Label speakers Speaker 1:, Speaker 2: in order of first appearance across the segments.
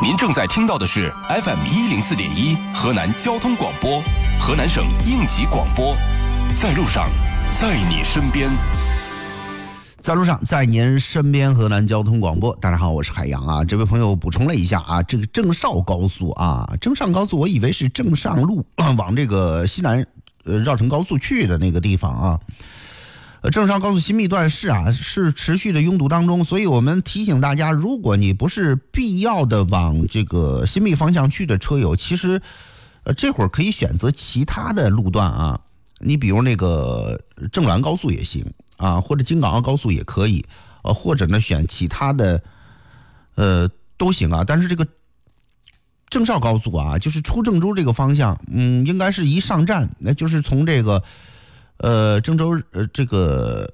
Speaker 1: 您正在听到的是 FM104.1河南交通广播，河南省应急广播，在路上，在你身边。
Speaker 2: 在路上，在您身边，河南交通广播。大家好，我是海洋啊。这位朋友补充了一下啊，这个郑绍高速啊，郑上高速，我以为是郑上路往这个西南绕城高速去的那个地方啊。郑上高速新密段是持续的拥堵当中，所以我们提醒大家，如果你不是必要的往这个新密方向去的车友，其实这会儿可以选择其他的路段啊。你比如那个郑滦高速也行啊，或者京港澳高速也可以，或者呢选其他的都行啊。但是这个郑绍高速啊，就是出郑州这个方向，应该是一上站，那就是从这个郑州这个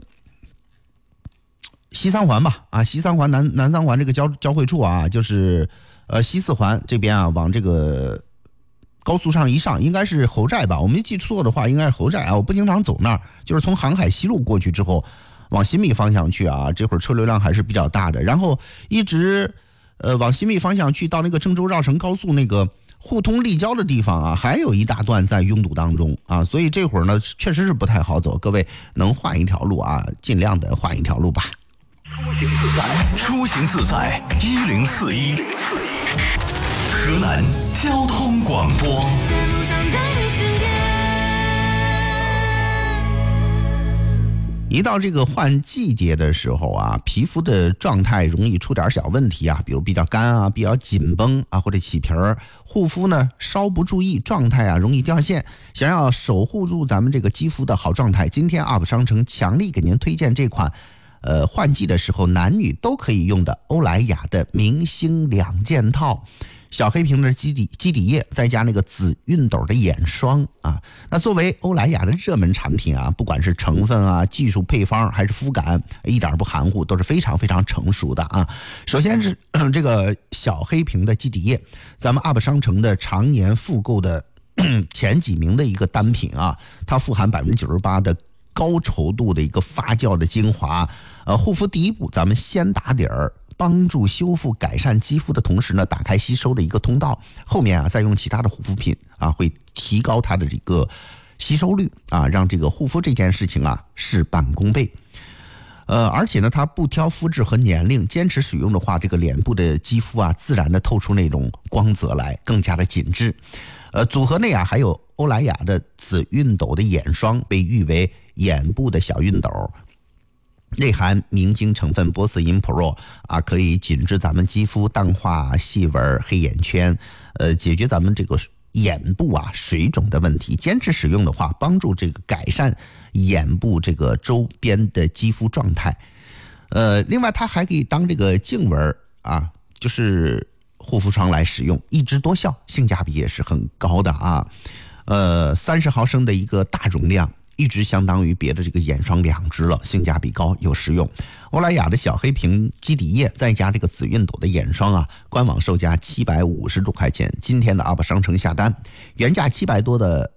Speaker 2: 西三环吧啊，西三环南三环这个交汇处啊，就是西四环这边啊，往这个高速上一上，应该是侯寨吧，我没记错的话应该是侯寨啊。我不经常走那儿，就是从航海西路过去之后往新密方向去啊，这会儿车流量还是比较大的，然后一直往新密方向去到那个郑州绕城高速那个互通立交的地方啊，还有一大段在拥堵当中啊，所以这会儿呢确实是不太好走，各位能换一条路啊，尽量的换一条路吧。
Speaker 1: 出行自在1041，河南交通广播。
Speaker 2: 一到这个换季节的时候啊，皮肤的状态容易出点小问题啊，比如比较干啊，比较紧绷啊，或者起皮儿。护肤呢稍不注意，状态啊容易掉线。想要守护住咱们这个肌肤的好状态，今天 UP 商城强力给您推荐这款换季的时候男女都可以用的欧莱雅的明星2件套。小黑瓶的基底液，再加那个紫熨斗的眼霜啊。那作为欧莱雅的热门产品啊，不管是成分啊、技术配方还是肤感，一点不含糊，都是非常非常成熟的啊。首先是这个小黑瓶的基底液，咱们 UP 商城的常年复购的前几名的一个单品啊，它富含98%的高稠度的一个发酵的精华。护肤第一步，咱们先打底儿，帮助修复改善肌肤的同时呢，打开吸收的一个通道，后面啊再用其他的护肤品啊，会提高它的这个吸收率啊，让这个护肤这件事情啊事半功倍。而且呢它不挑肤质和年龄，坚持使用的话，这个脸部的肌肤啊自然的透出那种光泽来，更加的紧致。组合内啊还有欧莱雅的紫熨斗的眼霜，被誉为眼部的小熨斗，内含明晶成分波司因 Pro 啊，可以紧致咱们肌肤，淡化细纹、黑眼圈，解决咱们这个眼部啊水肿的问题。坚持使用的话，帮助这个改善眼部这个周边的肌肤状态。另外它还可以当这个颈纹啊，就是护肤霜来使用，一支多效，性价比也是很高的啊。30毫升的一个大容量，一支相当于别的这个眼霜2支了，性价比高又实用。欧莱雅的小黑瓶基底液再加这个紫熨斗的眼霜啊，官网售价750多块钱，今天的 UP 商城下单，原价700多的